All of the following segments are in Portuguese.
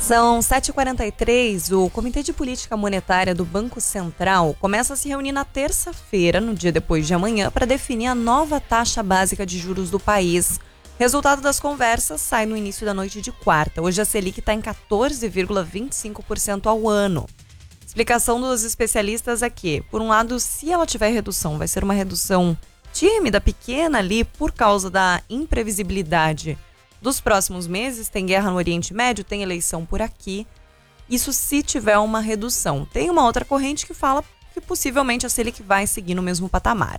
São 7h43, o Comitê de Política Monetária do Banco Central começa a se reunir na terça-feira, no dia depois de amanhã, para definir a nova taxa básica de juros do país. Resultado das conversas sai no início da noite de quarta. Hoje a Selic está em 14,25% ao ano. Explicação dos especialistas é que, por um lado, se ela tiver redução, vai ser uma redução tímida, pequena ali, por causa da imprevisibilidade dos próximos meses. Tem guerra no Oriente Médio, tem eleição por aqui. Isso se tiver uma redução. Tem uma outra corrente que fala que possivelmente a Selic vai seguir no mesmo patamar.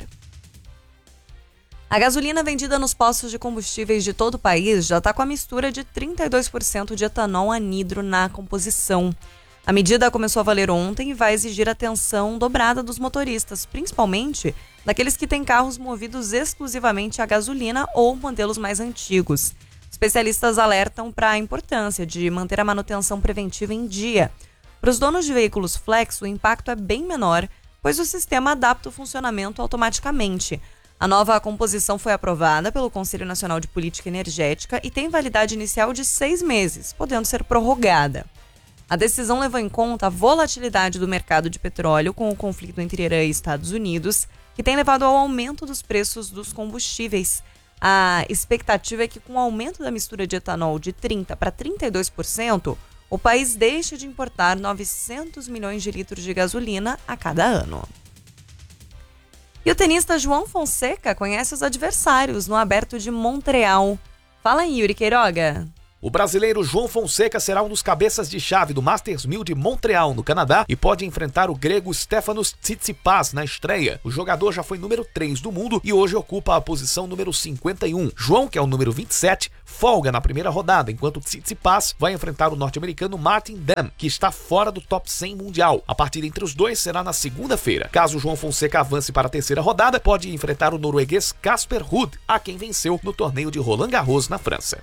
A gasolina vendida nos postos de combustíveis de todo o país já está com a mistura de 32% de etanol anidro na composição. A medida começou a valer ontem e vai exigir atenção dobrada dos motoristas, principalmente daqueles que têm carros movidos exclusivamente a gasolina ou modelos mais antigos. Especialistas alertam para a importância de manter a manutenção preventiva em dia. Para os donos de veículos flex, o impacto é bem menor, pois o sistema adapta o funcionamento automaticamente. A nova composição foi aprovada pelo Conselho Nacional de Política Energética e tem validade inicial de 6 meses, podendo ser prorrogada. A decisão levou em conta a volatilidade do mercado de petróleo com o conflito entre Irã e Estados Unidos, que tem levado ao aumento dos preços dos combustíveis. A expectativa é que, com o aumento da mistura de etanol de 30% para 32%, o país deixe de importar 900 milhões de litros de gasolina a cada ano. E o tenista João Fonseca conhece os adversários no Aberto de Montreal. Fala aí, Yuri Queiroga. O brasileiro João Fonseca será um dos cabeças de chave do Masters 1000 de Montreal, no Canadá, e pode enfrentar o grego Stefanos Tsitsipas na estreia. O jogador já foi número 3 do mundo e hoje ocupa a posição número 51. João, que é o número 27, folga na primeira rodada, enquanto Tsitsipas vai enfrentar o norte-americano Martin Damm, que está fora do top 100 mundial. A partida entre os dois será na segunda-feira. Caso João Fonseca avance para a terceira rodada, pode enfrentar o norueguês Casper Ruud, a quem venceu no torneio de Roland Garros, na França.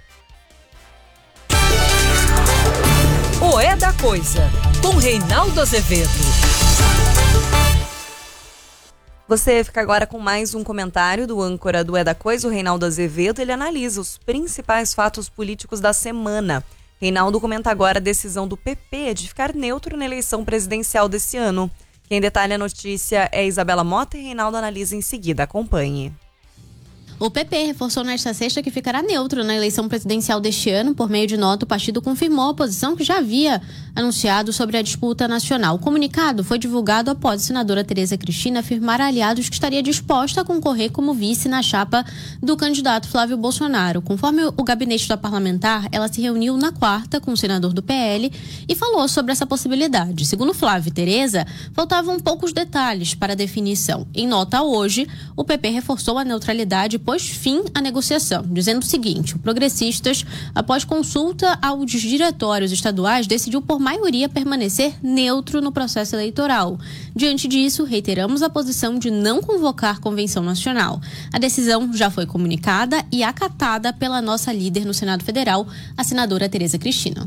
O É da Coisa, com Reinaldo Azevedo. Você fica agora com mais um comentário do âncora do É da Coisa, o Reinaldo Azevedo. Ele analisa os principais fatos políticos da semana. Reinaldo comenta agora a decisão do PP de ficar neutro na eleição presidencial desse ano. Quem detalha a notícia é Isabela Mota e Reinaldo analisa em seguida. Acompanhe. O PP reforçou nesta sexta que ficará neutro na eleição presidencial deste ano. Por meio de nota, o partido confirmou a posição que já havia anunciado sobre a disputa nacional. O comunicado foi divulgado após a senadora Tereza Cristina afirmar a aliados que estaria disposta a concorrer como vice na chapa do candidato Flávio Bolsonaro. Conforme o gabinete da parlamentar, ela se reuniu na quarta com o senador do PL e falou sobre essa possibilidade. Segundo Flávio e Tereza, faltavam poucos detalhes para a definição. Em nota hoje, o PP reforçou a neutralidade pôs fim à negociação, dizendo o seguinte: o Progressistas, após consulta aos diretórios estaduais, decidiu por maioria permanecer neutro no processo eleitoral. Diante disso, reiteramos a posição de não convocar convenção nacional. A decisão já foi comunicada e acatada pela nossa líder no Senado Federal, a senadora Tereza Cristina.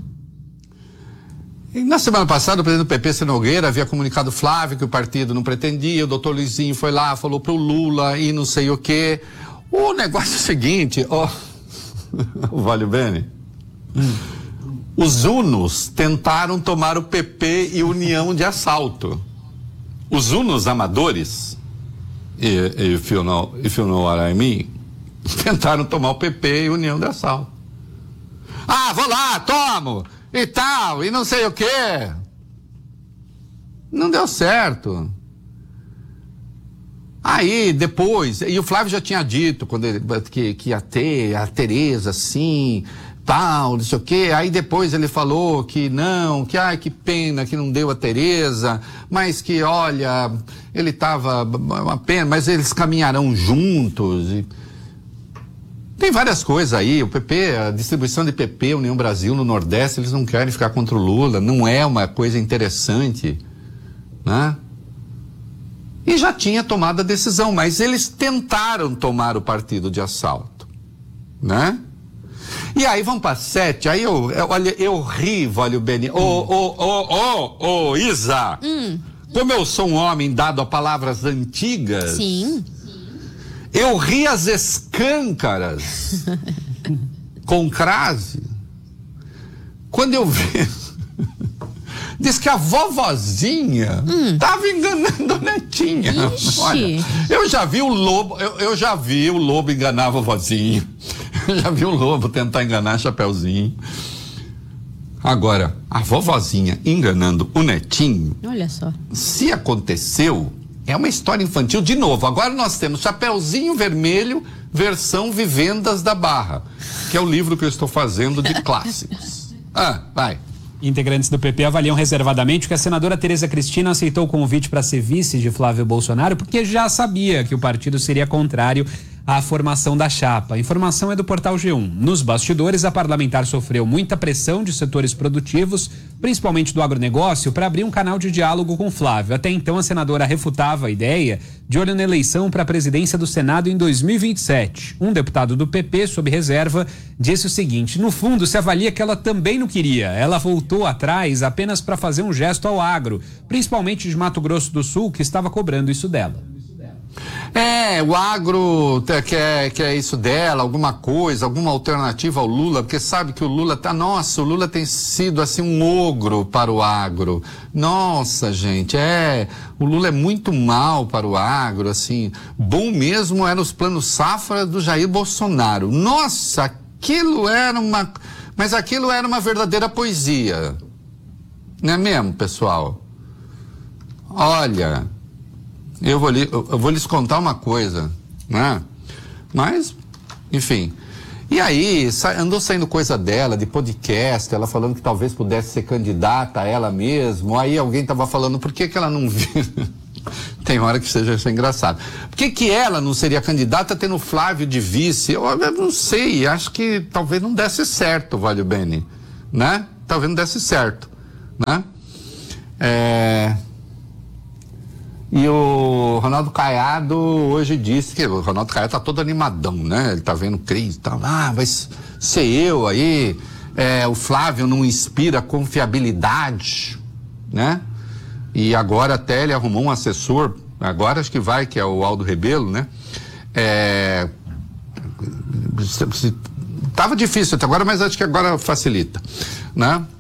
Na semana passada, o presidente do PP, Ciro Nogueira, havia comunicado Flávio que o partido não pretendia, o doutor Luizinho foi lá, falou pro Lula e não sei o quê. O negócio é o seguinte, ó, Vale Bene, os Unos tentaram tomar o PP e União de assalto. Os Unos amadores, if you know what I mean, tentaram tomar o PP e União de assalto. Ah, vou lá, tomo, e tal, e não sei o quê. Não deu certo. Aí, depois, e o Flávio já tinha dito quando que ia ter a Tereza, assim, tal, não sei o quê. Aí depois ele falou que não, que ai, que pena que não deu a Tereza, mas que, olha, ele estava uma pena, mas eles caminharão juntos. E tem várias coisas aí, o PP, a distribuição de PP, União Brasil no Nordeste, eles não querem ficar contra o Lula, não é uma coisa interessante, né? E já tinha tomado a decisão, mas eles tentaram tomar o partido de assalto, né? E aí vamos para 7, aí eu ri, Vale Bene. Isa, como eu sou um homem dado a palavras antigas, Sim. Eu ri as escâncaras com crase quando eu vi Diz que a vovozinha tava enganando a netinha. Ixi. Olha, eu já vi o lobo, eu já vi o lobo enganar a vovozinha. Eu já vi o lobo tentar enganar a Chapeuzinho. Agora, a vovozinha enganando o netinho, Olha só. se aconteceu, é uma história infantil de novo. Agora nós temos Chapeuzinho Vermelho, versão Vivendas da Barra, que é o livro que eu estou fazendo de clássicos. Vai. Integrantes do PP avaliam reservadamente que a senadora Tereza Cristina aceitou o convite para ser vice de Flávio Bolsonaro porque já sabia que o partido seria contrário à formação da chapa. A informação é do portal G1. Nos bastidores, a parlamentar sofreu muita pressão de setores produtivos, principalmente do agronegócio, para abrir um canal de diálogo com Flávio. Até então, a senadora refutava a ideia de olho na eleição para a presidência do Senado em 2027. Um deputado do PP, sob reserva, disse o seguinte: no fundo, se avalia que ela também não queria. Ela voltou atrás apenas para fazer um gesto ao agro, principalmente de Mato Grosso do Sul, que estava cobrando isso dela. O agro quer isso dela, alguma coisa, alguma alternativa ao Lula, porque sabe que o Lula o Lula tem sido assim um ogro para o agro. Nossa, gente, o Lula é muito mal para o agro, assim, bom mesmo eram os planos safra do Jair Bolsonaro. Nossa, aquilo era uma verdadeira poesia. Não é mesmo, pessoal? Olha, eu vou lhes contar uma coisa, né? Mas, enfim. E aí, andou saindo coisa dela, de podcast, ela falando que talvez pudesse ser candidata a ela mesma. Aí alguém estava falando, por que ela não viu? Tem hora que seja isso engraçado. Por que ela não seria candidata tendo Flávio de vice? Eu não sei, acho que talvez não desse certo, Valio Bene, né? Talvez não desse certo, né? E o Ronaldo Caiado hoje disse que o Ronaldo Caiado tá todo animadão, né? Ele tá vendo crise e tal. Vai ser eu aí. O Flávio não inspira confiabilidade, né? E agora até ele arrumou um assessor, agora acho que que é o Aldo Rebelo, né? Tava difícil até agora, mas acho que agora facilita, né?